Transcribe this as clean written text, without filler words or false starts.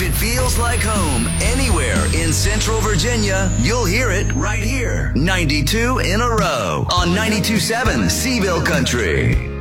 If it feels like home anywhere in Central Virginia, you'll hear it right here. 92 in a row on 92.7 Seville Country.